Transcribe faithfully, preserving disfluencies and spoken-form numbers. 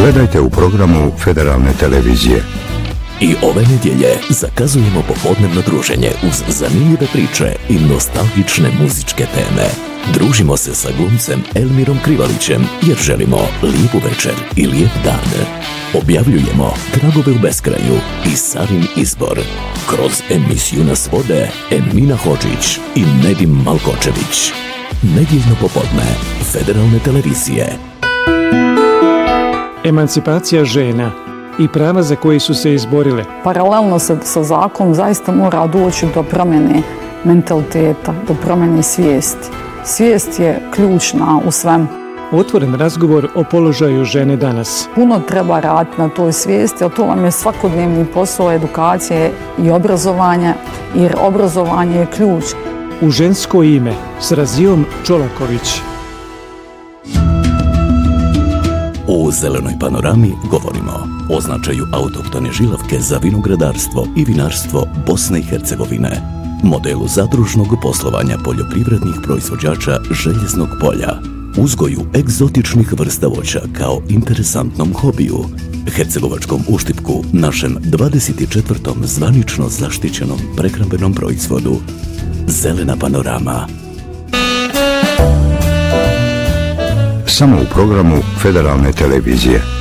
Gledajte u programu Federalne televizije. I ove nedjelje zakazujemo popodnevno druženje uz zanimljive priče i nostalgične muzičke teme. Družimo se sa glumcem Elmirom Krivalićem jer želimo lijepu večer i lijep dan. Objavljujemo Tragove u beskraju i Sarin izbor. Kroz emisiju Nas vode Emina Hodžić i Nedim Malkočević. Nedjeljno popodne Federalne televizije. Emancipacija žena i prava za koje su se izborile. Paralelno sa, sa zakonom zaista mora doći do promjene mentaliteta, do promjene svijesti. Svijest je ključna u svem. Otvoren razgovor o položaju žene danas. Puno treba raditi na toj svijesti, ali to vam je svakodnevni posao edukacije i obrazovanja, jer obrazovanje je ključ. U žensko ime s Razijom Čolaković. U Zelenoj panorami govorimo o značaju autohtone žilavke za vinogradarstvo i vinarstvo Bosne i Hercegovine, modelu zadružnog poslovanja poljoprivrednih proizvođača Željeznog polja, uzgoju egzotičnih vrsta voća kao interesantnom hobiju, hercegovačkom uštipku, našem dvadeset četvrtom zvanično zaštićenom prehrambenom proizvodu. Zelena panorama. Samo u programu Federalne televizije.